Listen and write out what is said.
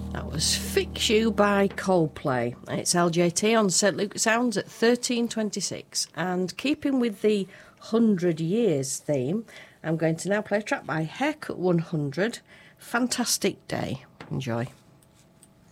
That was Fix You by Coldplay. It's LJT on St Luke Sounds at 13:26. And keeping with the 100 years theme, I'm going to now play a track by Heck 100. Fantastic Day. Enjoy.